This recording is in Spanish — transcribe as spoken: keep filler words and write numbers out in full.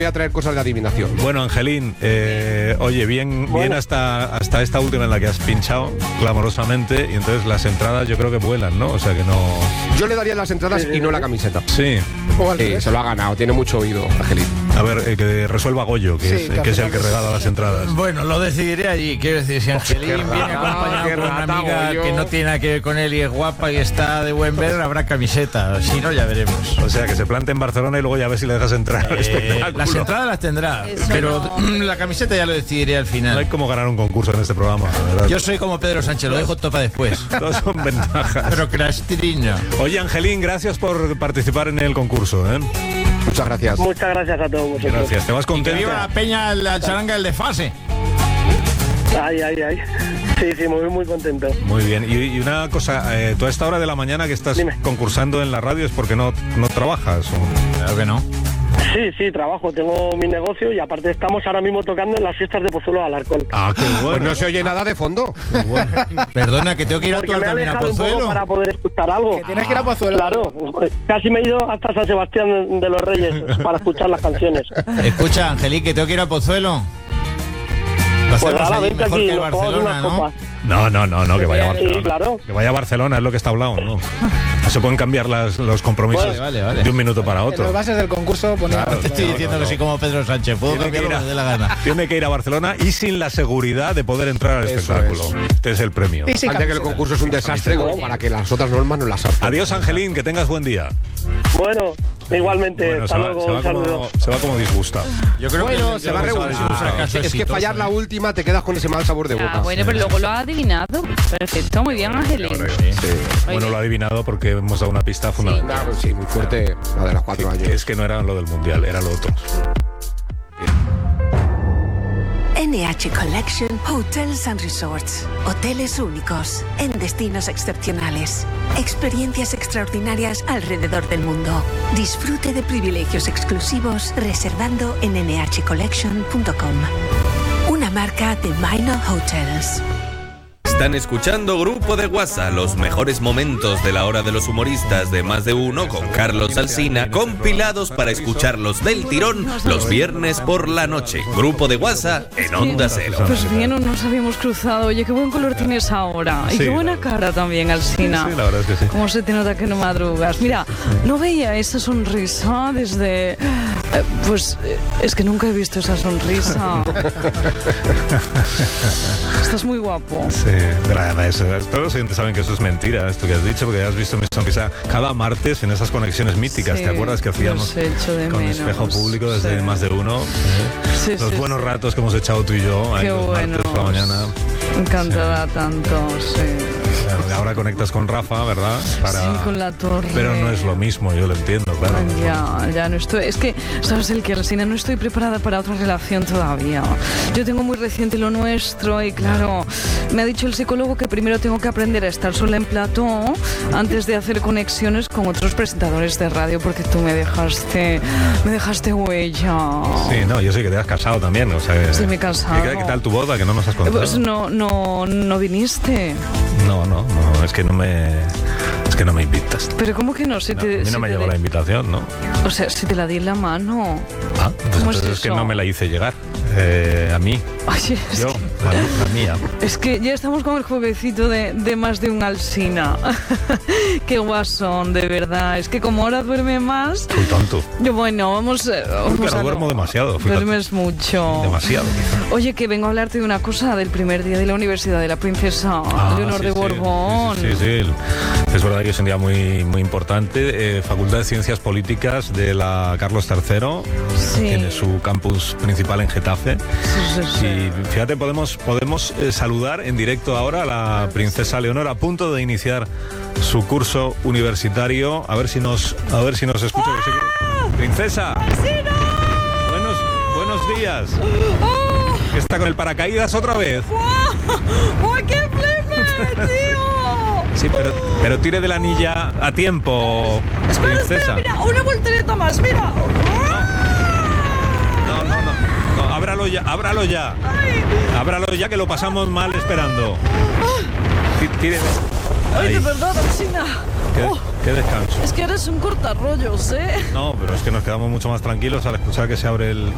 voy a traer cosas de adivinación. Bueno, Angelín, eh, oye, bien, Bueno. bien hasta, hasta esta última en la que has pinchado clamorosamente, y entonces las entradas yo creo que vuelan, ¿no? O sea que no... Yo le daría las entradas Sí, sí, y no sí. la camiseta. Sí. Sí, se lo ha ganado, tiene mucho oído, Angelín. A ver, eh, que resuelva Goyo, que, Sí, es, que que es el al que final- regala las entradas. Bueno, lo decidiré allí. Quiero decir, si Angelín qué viene rata, acompañado qué con una rata, amiga Goyo. que no tiene nada que ver con él y es guapa y está de buen ver, habrá camiseta. Si no, ya veremos. O sea, que se plante en Barcelona y luego ya ves si le dejas entrar al Eh, espectáculo. las entradas las tendrá, Eso pero no. la camiseta ya lo decidiré al No hay final. como ganar un concurso en este programa, la verdad. Yo soy como Pedro Sánchez, lo dejo todo para después. Todas son ventajas. Procrastino. Oye, Angelín, gracias por participar en el concurso, ¿eh? Muchas gracias. Muchas gracias a todos vosotros. Gracias. ¿Te vas Y que contento? viva la peña, la charanga, el desfase. Ay, ay, ay. Sí, sí, muy, muy contento. Muy bien. Y, y una cosa, eh, tú a esta hora de la mañana que estás Dime. concursando en la radio es porque no, no trabajas. ¿o? Claro que no. Sí, sí, trabajo, tengo mi negocio y aparte estamos ahora mismo tocando en las fiestas de Pozuelo de Alarcón. Ah, qué bueno. Pues no se oye nada de fondo. Perdona, que tengo que ir a tu Porque me he también a alejado un poco Pozuelo. para poder escuchar algo. Que tienes que ir a Pozuelo. Claro, casi me he ido hasta San Sebastián de los Reyes para escuchar las canciones. Escucha, Angelín, que tengo que ir a Pozuelo. Lo Pues hacemos nada, allí vente mejor aquí, que el nos tomamos Barcelona, unas ¿no? copas. No, no, no, no, que vaya a Barcelona. Sí, claro. Que vaya a Barcelona, es lo que está hablando, ¿no? No se pueden cambiar las, los compromisos Vale, vale, vale. de un minuto para En otro. las bases del concurso ponía. Te estoy diciendo que soy como Pedro Sánchez, puedo Tiene que, cambiar ir lo a, que me dé la gana. tiene que ir a Barcelona y sin la seguridad de poder entrar al Eso espectáculo. Este es el premio. Y sin Antes que el camiseta. concurso es un desastre como para que las otras normas no las salten. Adiós, Angelín, que tengas buen día. Bueno, igualmente, Bueno, hasta se va, luego, se va un saludo. como, se va como disgusta. Yo creo Bueno, que se va a yo regular. creo que es un fracaso Es que exitoso, fallar la ¿eh? última te quedas con ese mal sabor de boca. Ah, bueno, pero luego lo ha adivinado. Perfecto, muy bien, Angelín. Sí. Bueno, lo ha adivinado porque hemos dado una pista fundamental. Claro, sí, muy fuerte la de los cuatro Que, años. que es que no era lo del mundial, era lo otro. N H Collection Hotels and Resorts. Hoteles únicos en destinos excepcionales. Experiencias extraordinarias alrededor del mundo. Disfrute de privilegios exclusivos reservando en n h collection punto com. Una marca de Minor Hotels. Están escuchando Grupo de WhatsApp, los mejores momentos de la hora de los humoristas de Más de Uno con Carlos Alsina, compilados para escucharlos del tirón los viernes por la noche. Grupo de WhatsApp en Onda Cero. Pues bien, no nos habíamos cruzado. Oye, qué buen color tienes ahora. Y Sí, qué buena la cara también, Alsina. Sí, la verdad es que sí. Cómo se te nota que no madrugas. Mira, no veía esa sonrisa desde... eh, pues eh, es que nunca he visto esa sonrisa. Estás muy guapo. Sí, gracias. Todos los oyentes saben que eso es mentira, esto que has dicho, porque has visto mi sonrisa cada martes en esas conexiones míticas. Sí, ¿Te acuerdas que hacíamos los echo de con menos. espejo público desde Sí. Más de Uno? Sí, Los sí, buenos sí. ratos que hemos echado tú y yo ahí Qué los bueno. martes por la mañana. Encantada tanto, sí. Ahora conectas con Rafa, ¿verdad? Para... Sí, con la torre. Pero no es lo mismo, yo lo entiendo, claro. Ya, ya no estoy. Es que, ¿sabes el que, Resina? No estoy preparada para otra relación todavía. Yo tengo muy reciente lo nuestro y, claro, me ha dicho el psicólogo que primero tengo que aprender a estar sola en plató antes de hacer conexiones con otros presentadores de radio, porque tú me dejaste, me dejaste huella. Sí, no, yo sé que te has casado también, o sea... Sí, me he casado. ¿Qué, qué tal tu boda? Que no nos has contado. Pues no, no, no viniste. No, no, no, es que no me... Es que no me invitas. Pero ¿cómo que no? Si No, te, a mí si no me te llegó de- la invitación, ¿no? O sea, si te la di en la mano. Ah, pues ¿Cómo es entonces es que eso? no me la hice llegar. Eh, a mí. Oye, es Yo, que- la, la mía. Es que ya estamos con el jueguecito de, de más de un Alsina. Qué guasón, de verdad. Es que como ahora duerme más... Soy tonto. Yo, bueno, vamos... eh, vamos Pero a- duermo demasiado, fíjate. Duermes mucho. Demasiado, quizá. Oye, que vengo a hablarte de una cosa del primer día de la Universidad de la Princesa Ah, Leonor sí, de sí, Borbón. Sí, sí, sí, sí. Es verdad que es un día muy, muy importante. Eh, Facultad de Ciencias Políticas de la Carlos tercero. Sí. Tiene su campus principal en Getafe. Sí, sí, sí. Y fíjate, podemos, podemos eh, saludar en directo ahora a la princesa Leonor a punto de iniciar su curso universitario. A ver si nos, a ver si nos escucha. que sé que- Princesa. Buenos, buenos días. ¿Está con el paracaídas otra vez? ¡Ay, qué flipe, tío! Sí, pero, pero tire de la anilla a tiempo, princesa. Mira, una voltereta más, mira. No, no, no, no, ábralo ya, ábralo ya. Ábralo ya que lo pasamos mal esperando. Ti- Tire. Ay, Ahí. de verdad, Alsina. Qué, Oh, qué descanso. es que eres un cortarrollos, ¿eh? No, pero es que nos quedamos mucho más tranquilos al escuchar que se abre el